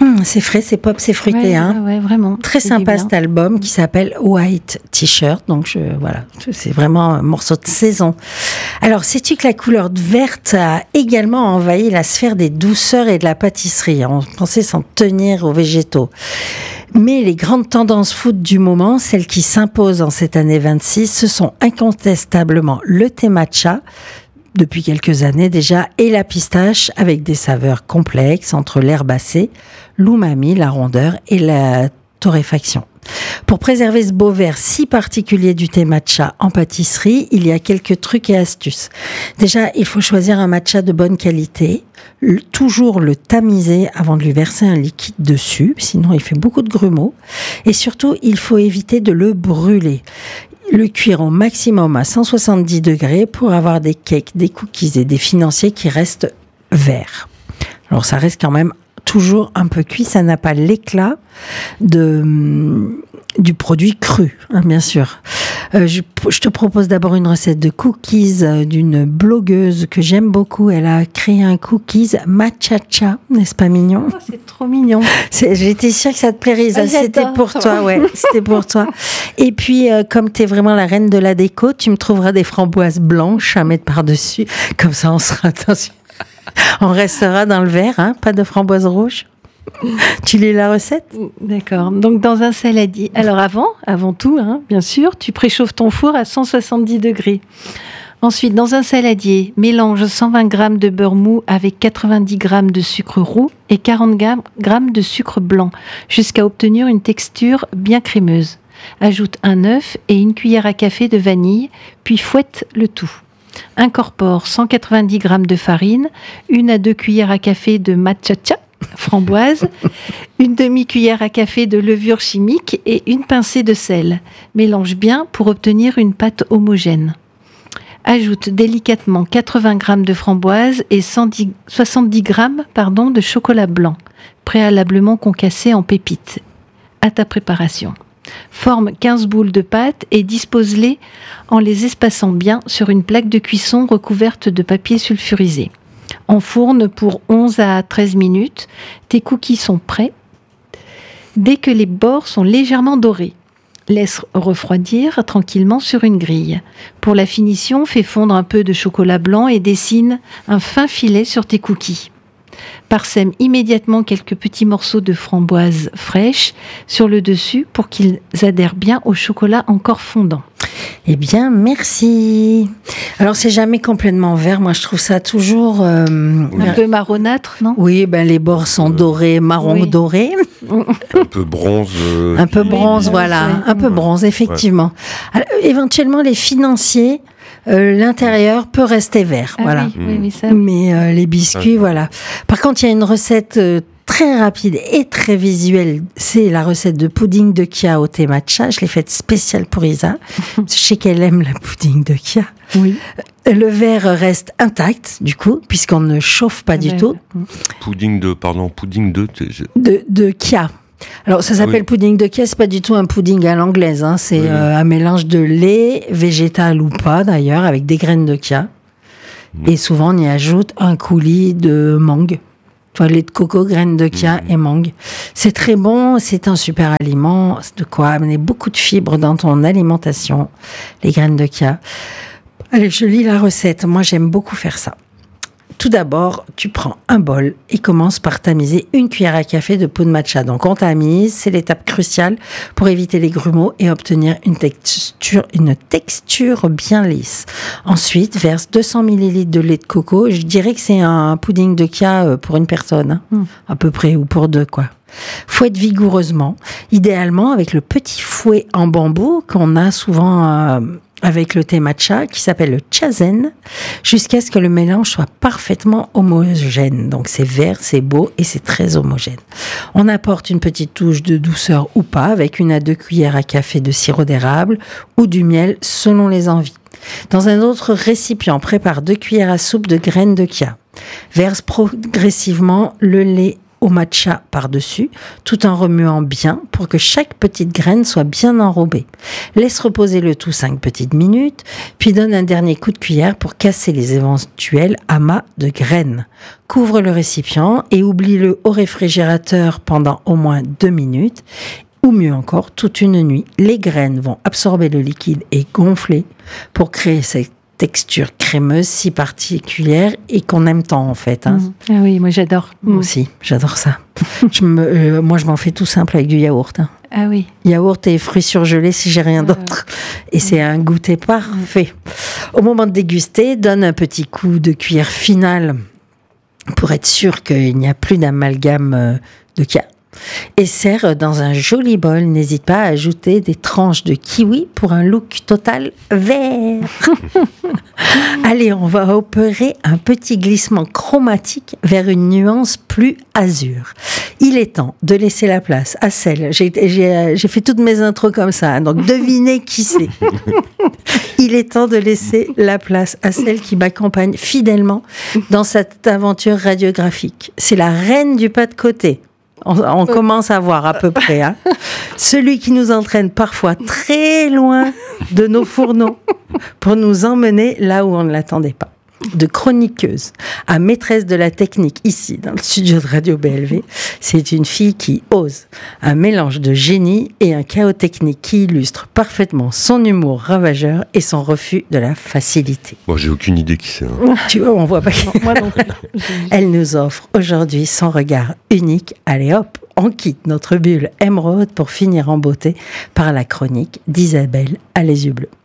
C'est frais, c'est pop, c'est fruité. Ouais, hein. ouais, vraiment. Très C'est sympa du bien. cet album qui s'appelle White T-shirt. Donc voilà, c'est vraiment un morceau de saison. Alors, sais-tu que la couleur verte a également envahi la sphère des douceurs et de la pâtisserie? On pensait s'en tenir aux végétaux. Mais les grandes tendances food du moment, celles qui s'imposent en cette année 26, ce sont incontestablement le thé matcha, depuis quelques années déjà, et la pistache avec des saveurs complexes entre l'herbacée, l'umami, la rondeur et la torréfaction. Pour préserver ce beau vert si particulier du thé matcha en pâtisserie, il y a quelques trucs et astuces. Déjà, il faut choisir un matcha de bonne qualité, toujours le tamiser avant de lui verser un liquide dessus, sinon il fait beaucoup de grumeaux. Et surtout, il faut éviter de le brûler. Le cuire au maximum à 170 degrés pour avoir des cakes, des cookies et des financiers qui restent verts. Alors ça reste quand même toujours un peu cuit, ça n'a pas l'éclat du produit cru, hein, bien sûr. Je te propose d'abord une recette de cookies d'une blogueuse que j'aime beaucoup. Elle a créé un cookies matcha, n'est-ce pas mignon? Oh, c'est trop mignon. J'étais sûre que ça te plairait, Isa. C'était pour toi, ouais. C'était pour toi. Et puis, comme tu es vraiment la reine de la déco, tu me trouveras des framboises blanches à mettre par-dessus. Comme ça, on sera attention. On restera dans le vert, hein, pas de framboises rouges. Tu lis la recette? D'accord. Donc, dans un saladier. Alors, avant tout, hein, bien sûr, tu préchauffes ton four à 170 degrés. Ensuite, dans un saladier, mélange 120 g de beurre mou avec 90 g de sucre roux et 40 g de sucre blanc jusqu'à obtenir une texture bien crémeuse. Ajoute un œuf et une cuillère à café de vanille, puis fouette le tout. Incorpore 190 g de farine, 1 à 2 cuillères à café de matcha framboise, une demi-cuillère à café de levure chimique et une pincée de sel. Mélange bien pour obtenir une pâte homogène. Ajoute délicatement 80 g de framboise et 70 g de chocolat blanc, préalablement concassé en pépites. À ta préparation. Forme 15 boules de pâte et dispose-les en les espaçant bien sur une plaque de cuisson recouverte de papier sulfurisé. Enfourne pour 11 à 13 minutes. Tes cookies sont prêts. Dès que les bords sont légèrement dorés, laisse refroidir tranquillement sur une grille. Pour la finition, fais fondre un peu de chocolat blanc et dessine un fin filet sur tes cookies. Parsème immédiatement quelques petits morceaux de framboise fraîche sur le dessus pour qu'ils adhèrent bien au chocolat encore fondant. Eh bien, merci. Alors, c'est jamais complètement vert. Moi, je trouve ça toujours... Un peu marronâtre, non? Oui, ben, les bords sont dorés, marron doré. Un peu bronze. Un peu bronze, voilà. Ouais. Un peu bronze, effectivement. Alors, éventuellement, les financiers... l'intérieur peut rester vert, voilà. Oui, ça. Mais les biscuits, voilà. Par contre, il y a une recette très rapide et très visuelle. C'est la recette de pudding de Kia au thé matcha. Je l'ai faite spéciale pour Isa. Je sais qu'elle aime la pudding de Kia. Oui. Le verre reste intact, du coup, puisqu'on ne chauffe pas du tout. Pudding de De Kia. Alors, ça s'appelle pudding de Kia, c'est pas du tout un pudding à l'anglaise, hein. C'est un mélange de lait, végétal ou pas d'ailleurs, avec des graines de Kia. Et souvent, on y ajoute un coulis de mangue. Tu vois, lait de coco, graines de Kia et mangue. C'est très bon, c'est un super aliment. C'est de quoi amener beaucoup de fibres dans ton alimentation, les graines de Kia. Allez, je lis la recette. Moi, j'aime beaucoup faire ça. Tout d'abord, tu prends un bol et commences par tamiser 1 cuillère à café de poudre matcha. Donc, on tamise, c'est l'étape cruciale pour éviter les grumeaux et obtenir une texture bien lisse. Ensuite, verse 200 ml de lait de coco. Je dirais que c'est un pudding de Kia pour une personne, hein, à peu près, ou pour deux, quoi. Fouette vigoureusement, idéalement avec le petit fouet en bambou qu'on a souvent avec le thé matcha, qui s'appelle le chazen, jusqu'à ce que le mélange soit parfaitement homogène. Donc c'est vert, c'est beau et c'est très homogène. On apporte une petite touche de douceur ou pas, avec 1 à 2 cuillères à café de sirop d'érable ou du miel selon les envies. Dans un autre récipient, prépare 2 cuillères à soupe de graines de Kia. Verse progressivement le lait au matcha par-dessus, tout en remuant bien pour que chaque petite graine soit bien enrobée. Laisse reposer le tout 5 petites minutes, puis donne un dernier coup de cuillère pour casser les éventuels amas de graines. Couvre le récipient et oublie-le au réfrigérateur pendant au moins 2 minutes. Ou mieux encore, toute une nuit. Les graines vont absorber le liquide et gonfler pour créer cette texture crémeuse si particulière et qu'on aime tant en fait. Hein. Ah oui, moi j'adore. Moi aussi, j'adore ça. Moi je m'en fais tout simple avec du yaourt. Hein. Ah oui. Yaourt et fruits surgelés si j'ai rien d'autre. Et c'est un goûter parfait. Au moment de déguster, donne un petit coup de cuillère finale pour être sûr qu'il n'y a plus d'amalgame de cas. Et sers dans un joli bol. N'hésite pas à ajouter des tranches de kiwi pour un look total vert. Allez, on va opérer un petit glissement chromatique vers une nuance plus azur. Il est temps de laisser la place à celle. J'ai fait toutes mes intros comme ça, donc devinez qui c'est. Il est temps de laisser la place à celle qui m'accompagne fidèlement dans cette aventure radiographique. C'est la reine du pas de côté. On commence à voir à peu près. Hein. Celui qui nous entraîne parfois très loin de nos fourneaux pour nous emmener là où on ne l'attendait pas. De chroniqueuse à maîtresse de la technique ici dans le studio de Radio BLV, c'est une fille qui ose. Un mélange de génie et un chaos technique qui illustre parfaitement son humour ravageur et son refus de la facilité. Moi, j'ai aucune idée qui c'est. Hein. Tu vois, on voit pas. Moi non plus. Elle nous offre aujourd'hui son regard unique. Allez hop, on quitte notre bulle émeraude pour finir en beauté par la chronique d'Isabelle à les yeux bleus.